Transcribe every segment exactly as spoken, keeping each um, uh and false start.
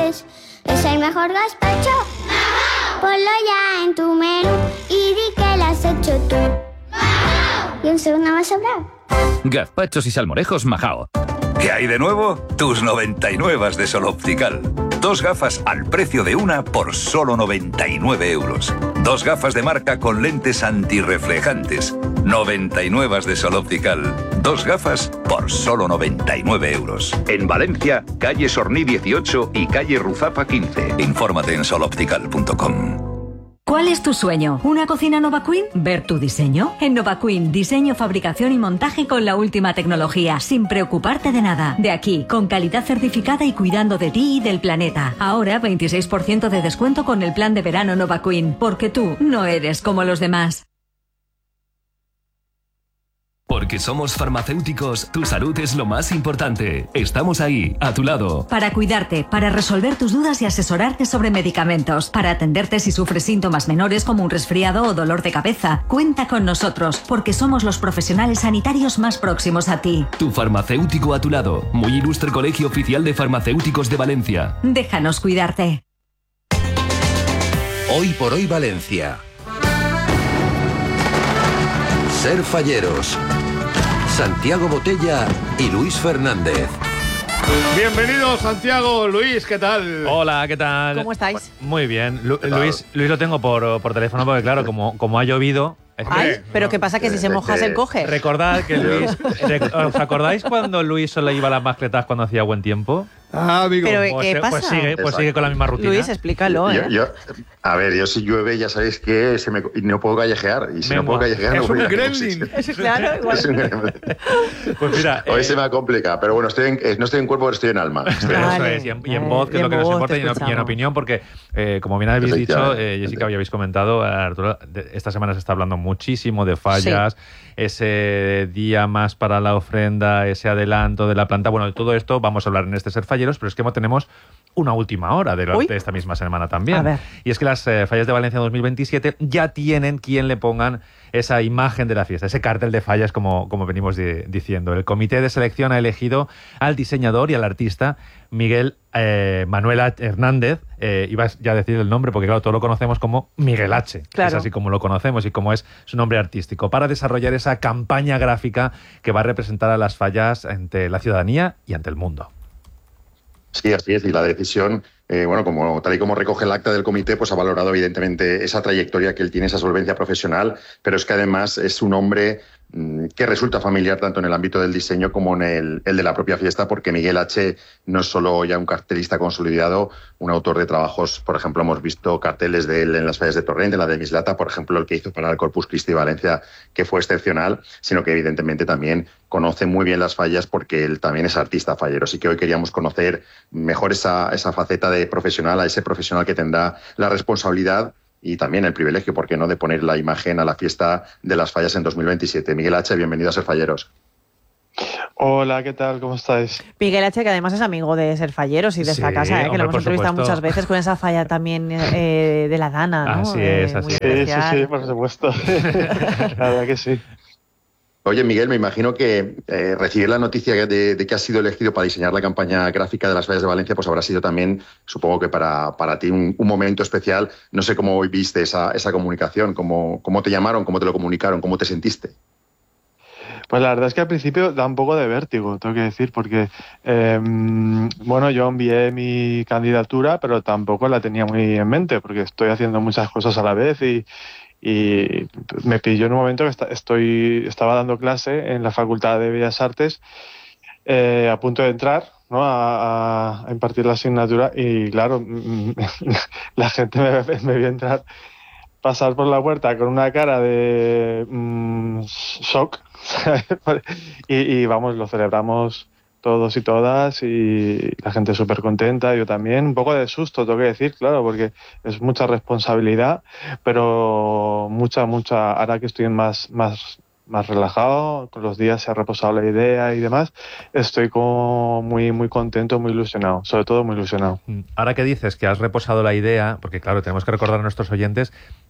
es. ¿Es el mejor gazpacho? ¡Majao! Ponlo ya en tu menú y di que lo has hecho tú. ¡Majao! Y un segundo más sobrado. Gazpachos y salmorejos Majao. ¿Qué hay de nuevo? Tus noventa y nueve de Sol Optical. Dos gafas al precio de una por solo noventa y nueve euros. Dos gafas de marca con lentes antirreflejantes. noventa y nueve de Sol Optical. Dos gafas por solo noventa y nueve euros. En Valencia, calle Sorní dieciocho y calle Ruzafa quince. Infórmate en sol optical punto com. ¿Cuál es tu sueño? ¿Una cocina Nova Queen? ¿Ver tu diseño? En Nova Queen, diseño, fabricación y montaje con la última tecnología, sin preocuparte de nada. De aquí, con calidad certificada y cuidando de ti y del planeta. Ahora, veintiséis por ciento de descuento con el plan de verano Nova Queen, porque tú no eres como los demás. Porque somos farmacéuticos, tu salud es lo más importante. Estamos ahí, a tu lado. Para cuidarte, para resolver tus dudas y asesorarte sobre medicamentos, para atenderte si sufres síntomas menores como un resfriado o dolor de cabeza. Cuenta con nosotros, porque somos los profesionales sanitarios más próximos a ti. Tu farmacéutico a tu lado. Muy ilustre Colegio Oficial de Farmacéuticos de Valencia. Déjanos cuidarte. Hoy por hoy Valencia. Ser Falleros. Santiago Botella y Luis Fernández. Bienvenidos, Santiago, Luis, ¿qué tal? Hola, ¿qué tal? ¿Cómo estáis? Muy bien. Lu Luis, Luis lo tengo por, por teléfono porque, claro, como, como ha llovido... Es que, Ay, pero no, ¿qué pasa? Que si se moja se coge. Recordad que Luis... rec ¿Os acordáis cuando Luis solo iba a las mascletas cuando hacía buen tiempo? Ah, amigo. Pero, Pues, ¿qué pasa? pues sigue, pues sigue con la misma rutina. Luis, explícalo, ¿eh? Yo, yo, a ver, yo si llueve ya sabéis que se me, no puedo callejear. Y si Venga. no puedo callejear Es no voy un a gremlin. Es claro, igual. Es un gremlin. Pues mira... Hoy eh, se me ha complicado, pero bueno, estoy en, no estoy en cuerpo, pero estoy en alma. Estoy en Eso Vale, es, y en, y en vale. voz, que es Y lo en que nos voz, importa, te y en, y en escuchamos. opinión, porque, eh, como bien habéis dicho, Efectivamente. eh, Jessica, habéis comentado, Arturo, de, esta semana se está hablando muchísimo de fallas, sí. Ese día más para la ofrenda, ese adelanto de la planta. Bueno, de todo esto vamos a hablar en este Ser Falleros, pero es que tenemos una última hora de, la, de esta misma semana también. A ver. Y es que las eh, fallas de Valencia dos mil veintisiete ya tienen quien le pongan esa imagen de la fiesta, ese cartel de fallas, como, como venimos de, diciendo. El comité de selección ha elegido al diseñador y al artista Miguel eh, Manuel Hernández. Eh, iba ya a decir el nombre porque, claro, todos lo conocemos como Miguel H. Claro. Es así como lo conocemos y como es su nombre artístico, para desarrollar esa campaña gráfica que va a representar a las fallas ante la ciudadanía y ante el mundo. Sí, así es. Y la decisión, eh, bueno, como tal y como recoge el acta del comité, pues ha valorado evidentemente esa trayectoria que él tiene, esa solvencia profesional, pero es que además es un hombre mmm, que resulta familiar tanto en el ámbito del diseño como en el, el de la propia fiesta, porque Miguel H. no es solo ya un cartelista consolidado, un autor de trabajos, por ejemplo, hemos visto carteles de él en las fallas de Torrent, en la de Mislata, por ejemplo, el que hizo para el Corpus Christi Valencia, que fue excepcional, sino que evidentemente también conoce muy bien las fallas porque él también es artista fallero. Así que hoy queríamos conocer mejor esa, esa faceta de profesional, a ese profesional que tendrá la responsabilidad y también el privilegio, ¿por qué no?, de poner la imagen a la fiesta de las fallas en dos mil veintisiete. Miguel H., bienvenido a Ser Falleros. Hola, ¿qué tal? ¿Cómo estáis? Miguel H., que además es amigo de Ser Falleros y de esta Sí, casa, ¿eh? Que hombre, lo hemos por entrevistado supuesto. muchas veces con esa falla también eh, de la Dana, ¿no? Así es, Eh, así muy es. Sí, sí, especial. sí, por supuesto. La verdad que sí. Oye, Miguel, me imagino que eh, recibir la noticia de, de que has sido elegido para diseñar la campaña gráfica de las fallas de Valencia, pues habrá sido también, supongo que para, para ti, un, un momento especial. No sé cómo hoy viste esa, esa comunicación, cómo, cómo te llamaron, cómo te lo comunicaron, cómo te sentiste. Pues la verdad es que al principio da un poco de vértigo, tengo que decir, porque, eh, bueno, yo envié mi candidatura, pero tampoco la tenía muy en mente, porque estoy haciendo muchas cosas a la vez y, y me pilló en un momento que está, estoy, estaba dando clase en la Facultad de Bellas Artes, eh, a punto de entrar, ¿no?, a, a impartir la asignatura, y claro, la gente me, me vio entrar, pasar por la puerta con una cara de mmm, shock, y, y vamos, lo celebramos todos y todas y la gente súper contenta, yo también, un poco de susto, tengo que decir, claro, porque es mucha responsabilidad, pero mucha, mucha, ahora que estoy más, más, más relajado, con los días se ha reposado la idea y demás, estoy como muy, muy contento, muy ilusionado, sobre todo muy ilusionado. Ahora que dices que has reposado la idea, porque claro, tenemos que recordar a nuestros oyentes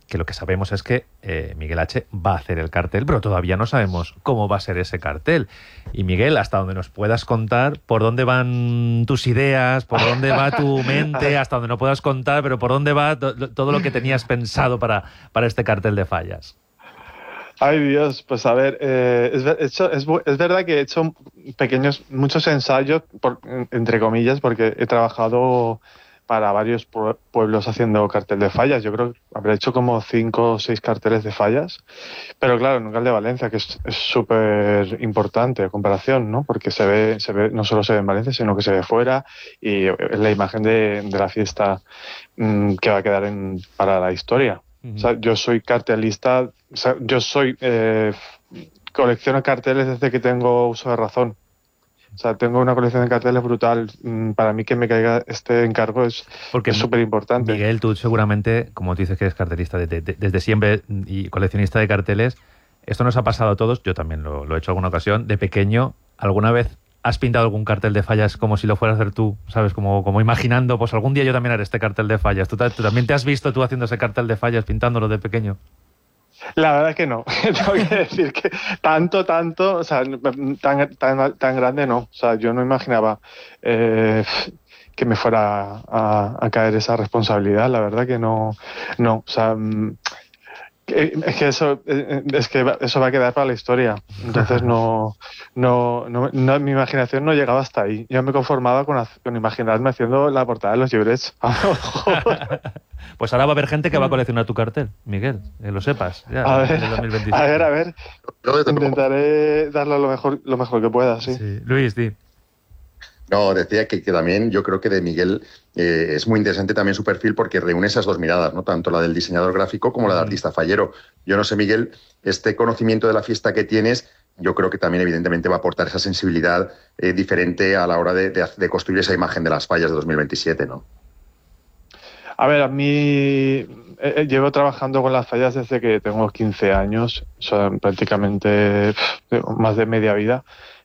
que lo que sabemos es que eh, Miguel H. va a hacer el cartel, pero todavía no sabemos cómo va a ser ese cartel. Y Miguel, hasta donde nos puedas contar, por dónde van tus ideas, por dónde va tu mente, hasta donde no puedas contar, pero por dónde va to- todo lo que tenías pensado para, para este cartel de fallas. Ay Dios, pues a ver, eh, es, ver- hecho- es, bu- es verdad que he hecho pequeños, muchos ensayos, por- entre comillas, porque he trabajado para varios pue- pueblos haciendo cartel de fallas. Yo creo que habré hecho como cinco o seis carteles de fallas, pero claro, nunca el de Valencia, que es es súper importante a comparación, ¿no? Porque se ve, se ve, no solo se ve en Valencia, sino que se ve fuera, y es la imagen de, de la fiesta mm, que va a quedar en, para la historia. O sea, yo soy cartelista, o sea, yo soy eh, colecciono carteles desde que tengo uso de razón. O sea, tengo una colección de carteles brutal. Mm, Para mí que me caiga este encargo es Porque súper importante. Miguel, tú seguramente, como tú dices que eres cartelista de- de- de- desde siempre y coleccionista de carteles, esto nos ha pasado a todos, yo también lo, lo he hecho alguna ocasión, de pequeño, ¿alguna vez has pintado algún cartel de fallas como si lo fueras a hacer tú? ¿Sabes? Como, como imaginando, pues algún día yo también haré este cartel de fallas. ¿Tú, ta- tú también te has visto tú haciendo ese cartel de fallas, pintándolo de pequeño? La verdad es que no. Tengo que decir que tanto, tanto, o sea, tan, tan, tan grande no. O sea, yo no imaginaba eh, que me fuera a, a caer esa responsabilidad. La verdad que no, no. O sea, mm, que- es que eso, eh, es que va- eso va a quedar para la historia. Entonces no, no, no, no, mi imaginación no llegaba hasta ahí. Yo me conformaba con, haz- con imaginarme haciendo la portada de los llibrets. Pues ahora va a haber gente que va a coleccionar tu cartel, Miguel, que lo sepas. Ya, A en ver, el dos mil veintisiete. a ver, a ver. Intentaré darle lo mejor, lo mejor que pueda, sí. Sí. Luis, di. No, decía que, que también yo creo que de Miguel eh, es muy interesante también su perfil porque reúne esas dos miradas, ¿no? Tanto la del diseñador gráfico como la del artista fallero. Yo no sé, Miguel, este conocimiento de la fiesta que tienes, yo creo que también evidentemente va a aportar esa sensibilidad eh, diferente a la hora de, de, de construir esa imagen de las fallas de dos mil veintisiete, ¿no? A ver, a mí eh, eh, llevo trabajando con las fallas desde que tengo quince años, o sea, prácticamente pff, más de media vida.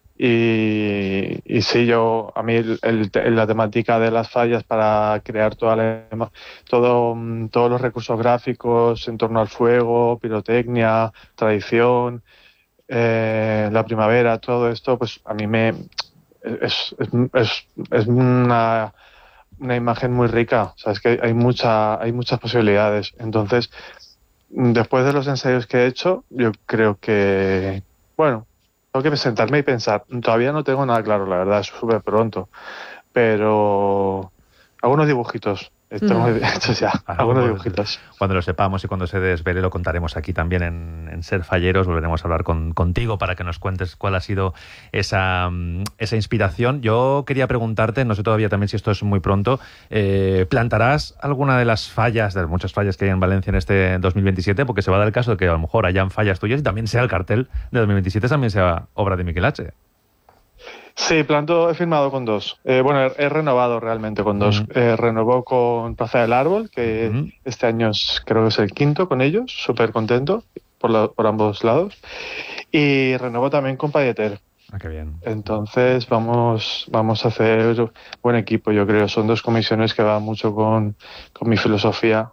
Y, y sí, yo, a mí el, el- la temática de las fallas para crear toda la, todo, mm, todos los recursos gráficos en torno al fuego, pirotecnia, tradición, eh, la primavera, todo esto, pues a mí me es, es, es, es una, una imagen muy rica. O sea, es que hay mucha, hay muchas posibilidades. Entonces, después de los ensayos que he hecho, yo creo que, bueno, tengo que sentarme y pensar. Todavía no tengo nada claro, la verdad, es súper pronto. Pero algunos dibujitos. Tengo Mm. hechos ya, Ah, algunos bueno, dibujitos. Cuando lo sepamos y cuando se desvele lo contaremos aquí también en, en Ser Falleros. Volveremos a hablar con, contigo para que nos cuentes cuál ha sido esa, mm, esa inspiración. Yo quería preguntarte, no sé todavía también si esto es muy pronto, eh, ¿plantarás alguna de las fallas, de las muchas fallas que hay en Valencia en este dos mil veintisiete? Porque se va a dar el caso de que a lo mejor hayan fallas tuyas y también sea el cartel de dos mil veintisiete, también sea obra de Miguel H. Sí, planto, he firmado con dos. Eh, bueno, he, he renovado realmente con dos. Eh, renovó con Plaza del Árbol, que este año es, creo que es el quinto con ellos, súper contento por, la- por ambos lados. Y renovó también con Payeter. Ah, qué bien. Entonces vamos, vamos a hacer buen equipo, yo creo. Son dos comisiones que van mucho con, con mi filosofía.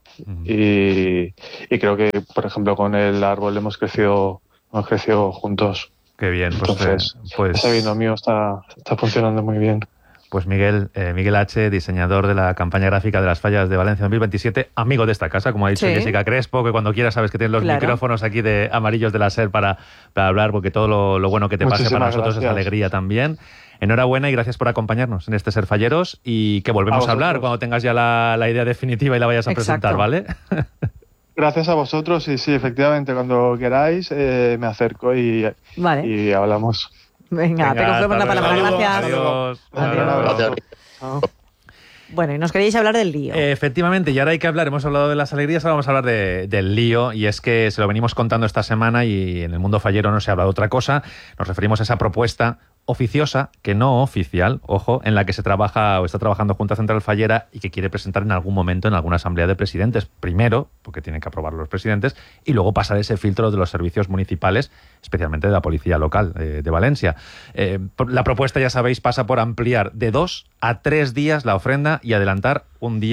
y, y creo que, por ejemplo, con el árbol hemos crecido, hemos crecido juntos. Qué bien, pues, Entonces, eh, pues ese binomio está, está funcionando muy bien. Pues Miguel, eh, Miguel H., diseñador de la campaña gráfica de las fallas de Valencia dos mil veintisiete, amigo de esta casa, como ha dicho Sí. Jessica Crespo, que cuando quieras sabes que tienes los Claro. micrófonos aquí de amarillos de la SER para, para hablar, porque todo lo, lo bueno que te pase para Muchísimas nosotros es gracias. alegría también. Enhorabuena y gracias por acompañarnos en este Ser Falleros y que volvemos a, A hablar vosotros. cuando tengas ya la, la idea definitiva y la vayas a Exacto. presentar, ¿vale? Gracias a vosotros y sí, efectivamente, cuando queráis eh, me acerco y, Vale. y hablamos. Venga, te cogemos la palabra. Gracias. Adiós. Adiós. Gracias. Bueno, y nos queréis hablar del lío. Eh, Efectivamente, y ahora hay que hablar, hemos hablado de las alegrías, ahora vamos a hablar de- del lío, y es que se lo venimos contando esta semana y en el mundo fallero no se habla de otra cosa. Nos referimos a esa propuesta oficiosa, que no oficial, ojo, en la que se trabaja o está trabajando Junta Central Fallera y que quiere presentar en algún momento en alguna asamblea de presidentes. Primero, porque tienen que aprobarlo los presidentes, y luego pasar ese filtro de los servicios municipales, especialmente de la policía local eh, de Valencia. Eh, por- la propuesta, ya sabéis, pasa por ampliar de dos a tres días la ofrenda y adelantar un día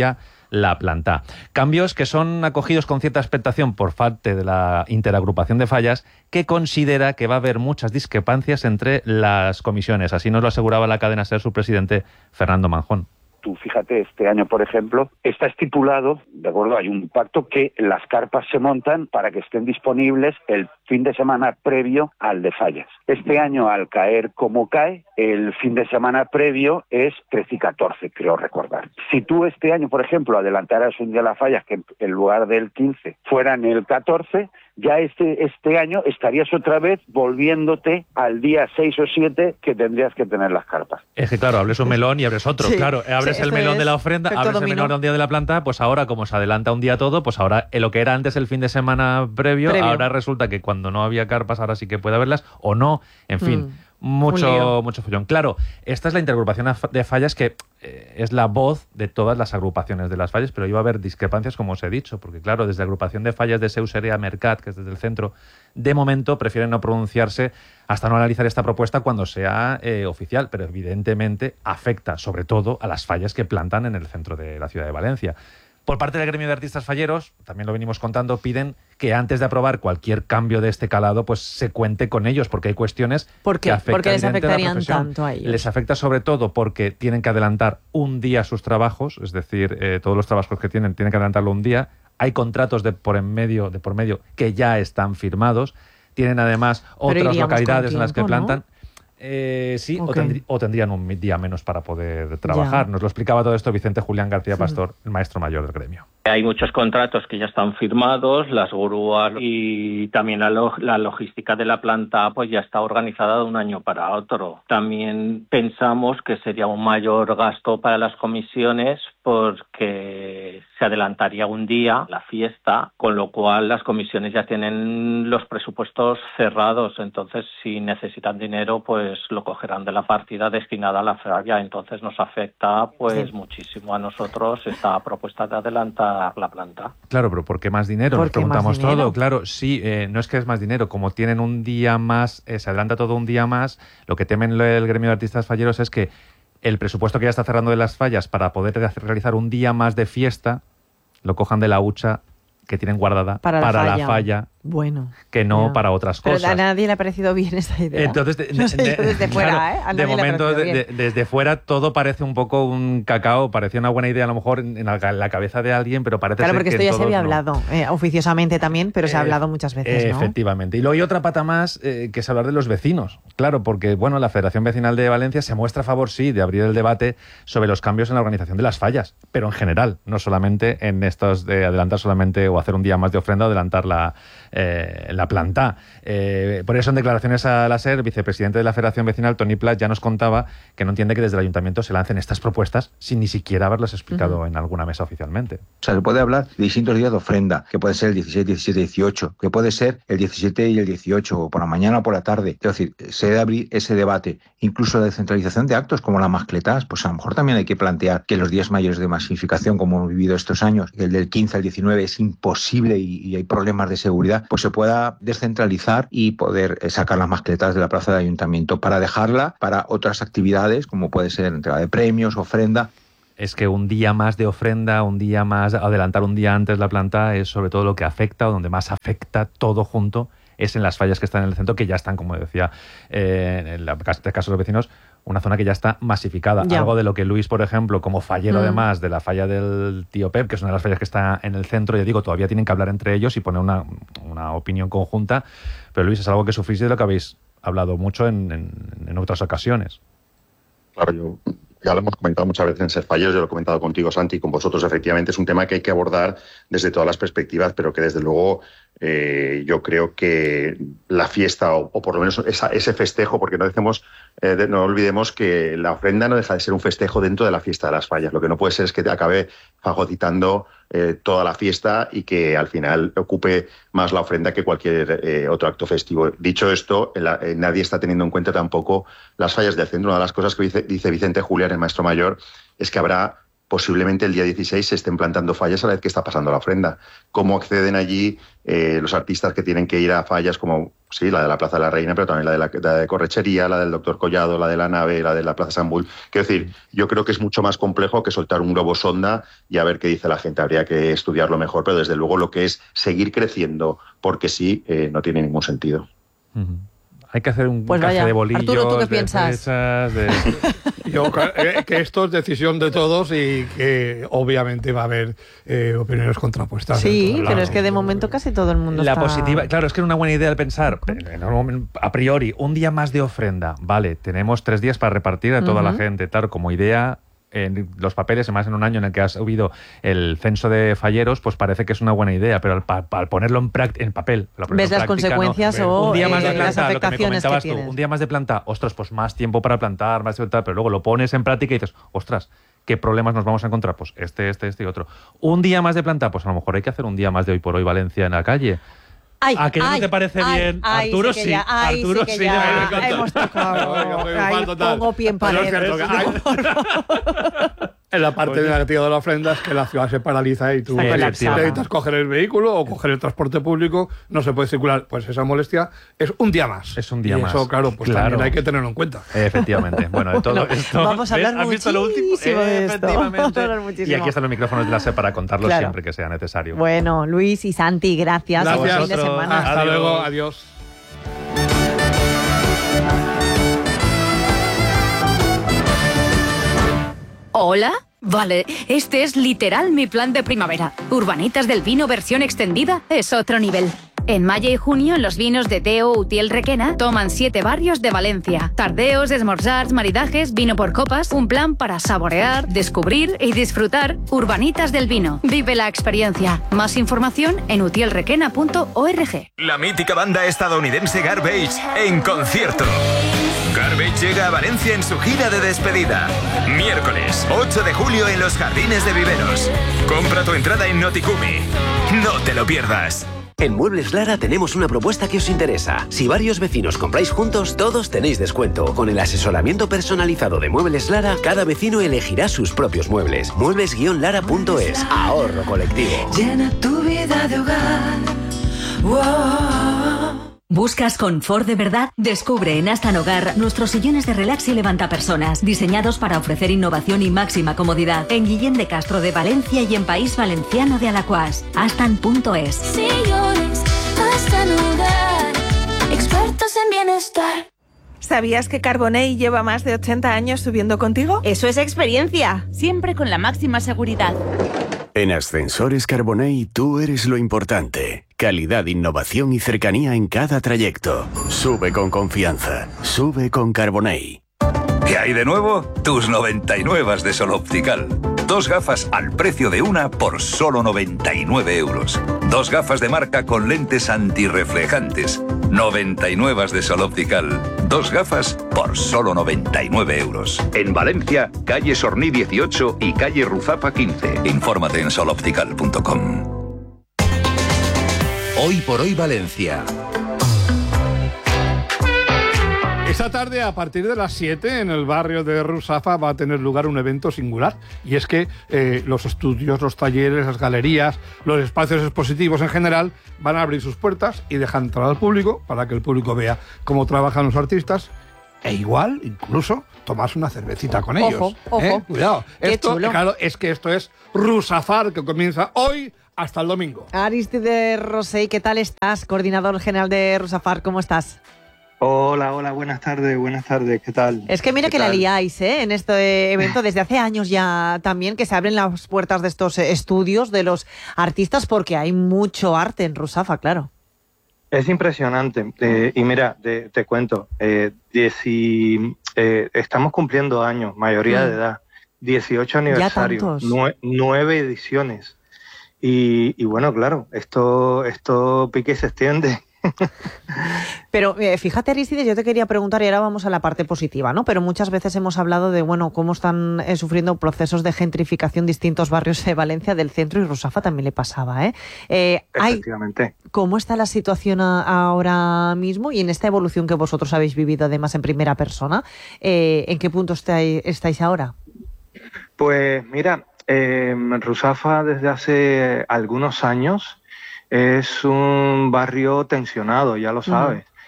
la planta. Cambios que son acogidos con cierta expectación por parte de la interagrupación de fallas, que considera que va a haber muchas discrepancias entre las comisiones. Así nos lo aseguraba la cadena SER su presidente, Fernando Manjón. Tú fíjate, este año, por ejemplo, está estipulado, de acuerdo, hay un pacto que las carpas se montan para que estén disponibles el fin de semana previo al de fallas. Este año, al caer como cae, el fin de semana previo es trece y catorce, creo recordar. Si tú este año, por ejemplo, adelantaras un día las fallas, que en lugar del quince fueran el catorce, ya este, este año estarías otra vez volviéndote al día seis o siete que tendrías que tener las carpas. Es que claro, abres un melón y abres otro. Sí, claro, abres sí, el melón es de la ofrenda, abres dominó. el melón un día de la planta, pues ahora como se adelanta un día todo, pues ahora eh, lo que era antes el fin de semana previo, Previo. ahora resulta que cuando no había carpas ahora sí que puede haberlas o no, en fin. Mm. Mucho, mucho follón. Claro, esta es la interagrupación de fallas que eh, es la voz de todas las agrupaciones de las fallas, pero iba a haber discrepancias, como os he dicho, porque claro, desde la agrupación de fallas de Seuserea Mercat, que es desde el centro, de momento prefieren no pronunciarse hasta no analizar esta propuesta cuando sea eh, oficial, pero evidentemente afecta sobre todo a las fallas que plantan en el centro de la ciudad de Valencia. Por parte del gremio de artistas falleros, también lo venimos contando, piden que antes de aprobar cualquier cambio de este calado, pues se cuente con ellos, porque hay cuestiones ¿Por qué? que afectan ¿Por qué les evidentemente a la afectarían profesión. tanto a ellos? Les afecta sobre todo porque tienen que adelantar un día sus trabajos, es decir, eh, todos los trabajos que tienen tienen que adelantarlo un día. Hay contratos de por en medio, de por medio que ya están firmados. Tienen además otras localidades en las que plantan. ¿No? Eh, sí, okay. o, tendrí, o tendrían un día menos para poder trabajar. Ya. Nos lo explicaba todo esto Vicente Julián García Pastor, sí. el maestro mayor del gremio. Hay muchos contratos que ya están firmados, las grúas y también la, log la logística de la planta pues ya está organizada de un año para otro. También pensamos que sería un mayor gasto para las comisiones porque se adelantaría un día la fiesta, con lo cual las comisiones ya tienen los presupuestos cerrados, entonces si necesitan dinero pues lo cogerán de la partida destinada a la falla, entonces nos afecta pues sí. muchísimo a nosotros esta propuesta de adelantar la planta. Claro, pero ¿por qué más dinero? Nos preguntamos todo. Claro, sí, eh, no es que es más dinero, como tienen un día más, eh, se adelanta todo un día más, lo que temen el gremio de artistas falleros es que el presupuesto que ya está cerrando de las fallas para poder realizar un día más de fiesta, lo cojan de la hucha que tienen guardada para, para la, falla. la falla, bueno, que no ya. para otras Pero cosas. a nadie le ha parecido bien esta idea. Entonces, de, no sé, de, yo desde fuera, claro, ¿eh? A de momento, de, de, desde fuera todo parece un poco un cacao, parecía una buena idea a lo mejor en la, en la cabeza de alguien, pero parece claro, ser porque que esto ya se había no. hablado, eh, oficiosamente también, pero eh, se ha hablado muchas veces, eh, ¿no? Efectivamente. Y luego hay otra pata más, eh, que es hablar de los vecinos. Claro, porque bueno, la Federación Vecinal de Valencia se muestra a favor, sí, de abrir el debate sobre los cambios en la organización de las fallas, pero en general, no solamente en estos de adelantar solamente o hacer un día más de ofrenda o adelantar la, eh, la planta. Eh, por eso en declaraciones a la SER, el vicepresidente de la Federación Vecinal, Toni Plat, ya nos contaba que no entiende que desde el Ayuntamiento se lancen estas propuestas sin ni siquiera haberlas explicado uh-huh. en alguna mesa oficialmente. O sea, se puede hablar de distintos días de ofrenda, que puede ser el dieciséis, diecisiete, dieciocho, que puede ser el diecisiete y el dieciocho, o por la mañana o por la tarde. Es decir, se debe abrir ese debate. Incluso la descentralización de actos como las mascletas, pues a lo mejor también hay que plantear que los días mayores de masificación, como hemos vivido estos años, el del quince al diecinueve es imposible y, y hay problemas de seguridad, pues se pueda descentralizar y poder sacar las mascletas de la plaza del Ayuntamiento para dejarla para otras actividades, como puede ser entrega de premios, ofrenda. Es que un día más de ofrenda, un día más, adelantar un día antes la planta, es sobre todo lo que afecta, o donde más afecta todo junto, es en las fallas que están en el centro, que ya están, como decía, eh, en el caso de los vecinos, una zona que ya está masificada. Ya. Algo de lo que Luis, por ejemplo, como fallero mm. además de la falla del tío Pep, que es una de las fallas que está en el centro, ya digo, todavía tienen que hablar entre ellos y poner una, una opinión conjunta, pero Luis, es algo que sufrís de lo que habéis hablado mucho en, en, en otras ocasiones. Claro, yo... Ya lo hemos comentado muchas veces en Ser Falleros, yo lo he comentado contigo, Santi, con vosotros. Efectivamente, es un tema que hay que abordar desde todas las perspectivas, pero que desde luego eh, yo creo que la fiesta, o, o por lo menos esa, ese festejo, porque no, dejemos, eh, de, no olvidemos que la ofrenda no deja de ser un festejo dentro de la fiesta de las fallas. Lo que no puede ser es que te acabe fagocitando eh, toda la fiesta y que al final ocupe más la ofrenda que cualquier eh, otro acto festivo. Dicho esto, la, eh, nadie está teniendo en cuenta tampoco las fallas del centro. Una de las cosas que dice, dice Vicente Julián, el maestro mayor, es que habrá posiblemente el día dieciséis se estén plantando fallas a la vez que está pasando la ofrenda. ¿Cómo acceden allí eh, los artistas que tienen que ir a fallas como, sí, la de la Plaza de la Reina, pero también la de, la, la de Correchería, la del Doctor Collado, la de la Nave, la de la Plaza San Bull? Quiero decir, yo creo que es mucho más complejo que soltar un globo sonda y a ver qué dice la gente. Habría que estudiarlo mejor, pero desde luego lo que es seguir creciendo porque sí, eh, no tiene ningún sentido. Uh-huh. Hay que hacer un pues café vaya. de bolillos. Arturo, ¿tú qué de piensas? Fresas, de... Yo creo que esto es decisión de todos y que obviamente va a haber eh, opiniones contrapuestas. Sí, pero es que de momento casi todo el mundo La está... positiva, claro, es que era una buena idea el pensar, a priori, un día más de ofrenda. Vale, tenemos tres días para repartir a toda uh-huh. la gente. Claro, como idea, en los papeles, además en un año en el que ha subido el censo de falleros, pues parece que es una buena idea, pero al, pa, al ponerlo en, en papel... ¿Ves las práctica, consecuencias no. o un día más eh, de planta, las afectaciones lo que, me que tú, tienes? Un día más de planta, ostras, pues más tiempo para plantar, más tiempo, pero luego lo pones en práctica y dices, ostras, ¿qué problemas nos vamos a encontrar? Pues este, este, este y otro. Un día más de planta, pues a lo mejor hay que hacer un día más de Hoy por Hoy Valencia en la calle. Ay, ¿A qué no te parece ay, bien? ay, Arturo sí. sí, Ya, ay, Arturo sí. sí. Ya hemos tocado. Ahí pongo pie en pared. En la parte negativa de la ofrenda es que la ciudad se paraliza y tú necesitas coger el vehículo o coger el transporte público, no se puede circular. Pues esa molestia es un día más. Es un día y más. eso, claro, pues claro. también hay que tenerlo en cuenta. Efectivamente. Bueno, de todo no, esto... Vamos a hablar ¿ves? ¿Has visto lo último? muchísimo de esto. Efectivamente. Hablar muchísimo. Y aquí están los micrófonos de la SER para contarlo claro. siempre que sea necesario. Bueno, Luis y Santi, gracias. Gracias. Buen fin de semana. Hasta Adiós. luego. Adiós. ¿Hola? Vale, este es literal mi plan de primavera. Urbanitas del Vino versión extendida es otro nivel. En mayo y junio, los vinos de Teo Utiel Requena toman siete barrios de Valencia. Tardeos, esmorzars, maridajes, vino por copas, un plan para saborear, descubrir y disfrutar. Urbanitas del Vino. Vive la experiencia. Más información en utiel requena punto org. La mítica banda estadounidense Garbage en concierto. Garbage llega a Valencia en su gira de despedida. Miércoles, ocho de julio en los Jardines de Viveros. Compra tu entrada en Noticumi. No te lo pierdas. En Muebles Lara tenemos una propuesta que os interesa. Si varios vecinos compráis juntos, todos tenéis descuento. Con el asesoramiento personalizado de Muebles Lara, cada vecino elegirá sus propios muebles. muebles guion lara punto es. Ahorro colectivo. Llena tu vida de hogar. Wow. ¿Buscas confort de verdad? Descubre en Astan Hogar nuestros sillones de relax y levantapersonas, diseñados para ofrecer innovación y máxima comodidad. En Guillén de Castro de Valencia y en País Valenciano de Alacuás. astan punto es. Sillones, Astan Hogar, expertos en bienestar. ¿Sabías que Carbonell lleva más de ochenta años subiendo contigo? Eso es experiencia, siempre con la máxima seguridad. En Ascensores Carbonell tú eres lo importante. Calidad, innovación y cercanía en cada trayecto. Sube con confianza. Sube con Carbonell. ¿Qué hay de nuevo? Tus noventa y nueve de Sol Optical. Dos gafas al precio de una por solo noventa y nueve euros. Dos gafas de marca con lentes antirreflejantes. noventa y nueve de Sol Optical. Dos gafas por solo noventa y nueve euros. En Valencia, calle Sorní dieciocho y calle Ruzafa quince. Infórmate en sol optical punto com. Hoy por Hoy Valencia. Esta tarde, a partir de las siete, en el barrio de Ruzafa va a tener lugar un evento singular. Y es que eh, los estudios, los talleres, las galerías, los espacios expositivos en general van a abrir sus puertas y dejar entrar al público para que el público vea cómo trabajan los artistas. E igual, incluso, tomarse una cervecita con ellos. Ojo, ojo. ¿Eh? Cuidado. Qué Esto, chulo. claro, es que esto es Rusafar, que comienza hoy hasta el domingo. Aristide Rosell, ¿qué tal estás? Coordinador general de Rusafar, ¿cómo estás? Hola, hola, buenas tardes, buenas tardes, ¿qué tal? Es que mira que tal? la liáis, ¿eh? En este evento desde hace años ya también, que se abren las puertas de estos estudios de los artistas porque hay mucho arte en Ruzafa, claro. Es impresionante. Eh, y mira, de, te cuento, eh, dieci, eh, estamos cumpliendo años, mayoría mm. de edad, dieciocho aniversarios, nue, nueve ediciones. Y, y bueno, claro, esto, esto pique y se extiende. Pero eh, fíjate, Aristides, yo te quería preguntar, y ahora vamos a la parte positiva, ¿no? Pero muchas veces hemos hablado de, bueno, cómo están eh, sufriendo procesos de gentrificación distintos barrios de Valencia, del centro, y Ruzafa también le pasaba, ¿eh? eh Efectivamente. Hay, ¿Cómo está la situación a, ahora mismo y en esta evolución que vosotros habéis vivido además en primera persona? Eh, ¿En qué punto estáis, estáis ahora? Pues mira, eh, Ruzafa desde hace algunos años es un barrio tensionado, ya lo sabes. Uh-huh.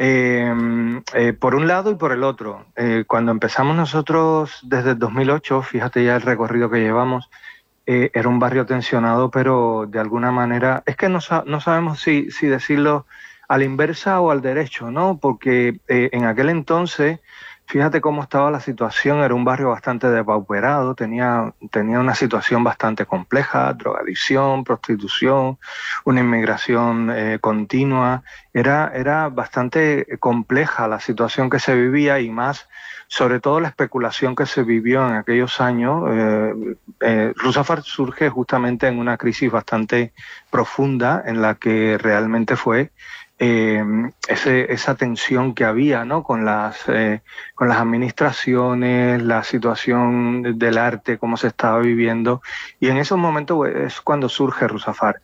Eh, eh, por un lado y por el otro. Eh, cuando empezamos nosotros desde el dos mil ocho, fíjate ya el recorrido que llevamos, eh, era un barrio tensionado, pero de alguna manera, es que no, no sabemos si, si decirlo a la inversa o al derecho, ¿no? Porque eh, en aquel entonces, fíjate cómo estaba la situación, era un barrio bastante depauperado, tenía, tenía una situación bastante compleja, drogadicción, prostitución, una inmigración eh, continua, era, era bastante compleja la situación que se vivía y más, sobre todo la especulación que se vivió en aquellos años. Eh, eh, Ruzafa surge justamente en una crisis bastante profunda en la que realmente fue Eh, ese, esa tensión que había, ¿no? con las eh, con las administraciones, la situación del arte, cómo se estaba viviendo, y en esos momentos pues, es cuando surge Ruzafa.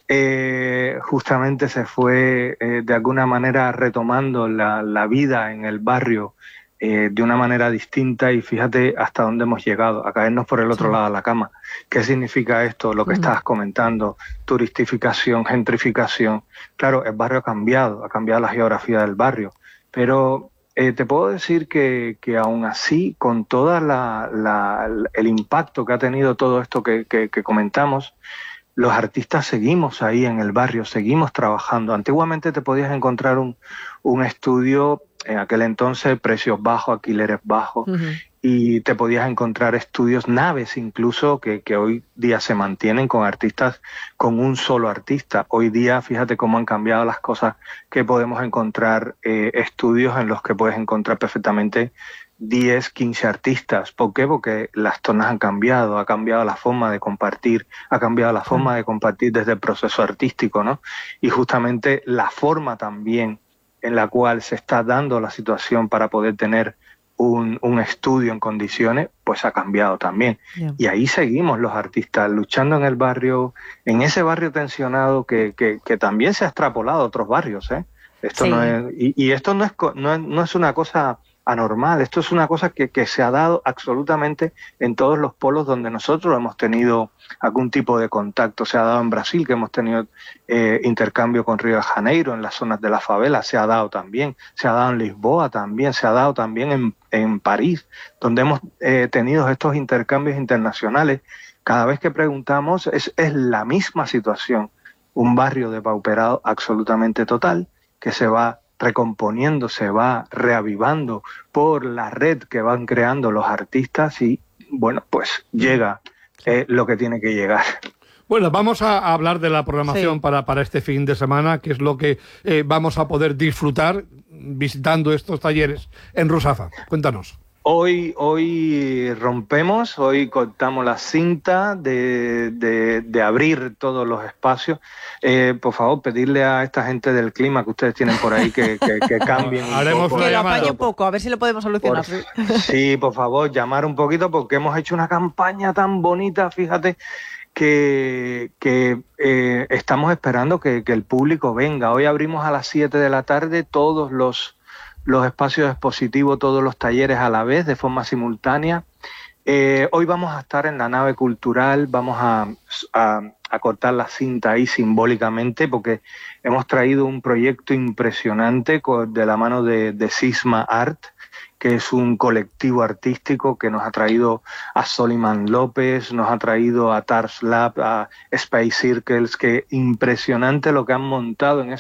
Eh, justamente se fue eh, de alguna manera retomando la, la vida en el barrio eh, de una manera distinta, y fíjate hasta dónde hemos llegado, a caernos por el otro sí. lado de la cama. ¿Qué significa esto? Lo que uh-huh. estabas comentando, turistificación, gentrificación. Claro, el barrio ha cambiado, ha cambiado la geografía del barrio, pero eh, te puedo decir que, que aún así, con todo la, la, el impacto que ha tenido todo esto que, que, que comentamos, los artistas seguimos ahí en el barrio, seguimos trabajando. Antiguamente te podías encontrar un, un estudio, en aquel entonces precios bajos, alquileres bajos, uh-huh. y te podías encontrar estudios, naves incluso, que, que hoy día se mantienen con artistas, con un solo artista. Hoy día, fíjate cómo han cambiado las cosas, que podemos encontrar eh, estudios en los que puedes encontrar perfectamente diez, quince artistas. ¿Por qué? Porque las zonas han cambiado, ha cambiado la forma de compartir, ha cambiado la forma de compartir desde el proceso artístico, ¿no? Y justamente la forma también en la cual se está dando la situación para poder tener un, un estudio en condiciones, pues ha cambiado también. Yeah. Y ahí seguimos los artistas luchando en el barrio, en ese barrio tensionado que, que, que también se ha extrapolado a otros barrios, ¿eh? Esto sí. no es, y, y esto no es, no, es, no es una cosa anormal, esto es una cosa que, que se ha dado absolutamente en todos los polos donde nosotros hemos tenido algún tipo de contacto. Se ha dado en Brasil, que hemos tenido eh, intercambio con Río de Janeiro, en las zonas de la favela, se ha dado también, se ha dado en Lisboa también, se ha dado también en, en París, donde hemos eh, tenido estos intercambios internacionales. Cada vez que preguntamos es, es la misma situación, un barrio depauperado absolutamente total, que se va recomponiendo, se va reavivando por la red que van creando los artistas y, bueno, pues llega eh, lo que tiene que llegar. Bueno, vamos a hablar de la programación sí. para, para este fin de semana, que es lo que eh, vamos a poder disfrutar visitando estos talleres en Ruzafa. Cuéntanos. Hoy, hoy rompemos, hoy cortamos la cinta de, de, de abrir todos los espacios. Eh, por favor, pedirle a esta gente del clima que ustedes tienen por ahí que, que, que cambien un Haremos poco. Que lo apañe un poco, a ver si lo podemos solucionar. Por, sí, por favor, llamar un poquito porque hemos hecho una campaña tan bonita, fíjate, que, que eh, estamos esperando que, que el público venga. Hoy abrimos a las siete de la tarde todos los... los espacios expositivos, todos los talleres a la vez, de forma simultánea. Eh, hoy vamos a estar en la nave cultural, vamos a, a, a cortar la cinta ahí simbólicamente, porque hemos traído un proyecto impresionante de la mano de, de Sisma Art, que es un colectivo artístico que nos ha traído a Soliman López, nos ha traído a Tars Lab, a Space Circles, que impresionante lo que han montado en ese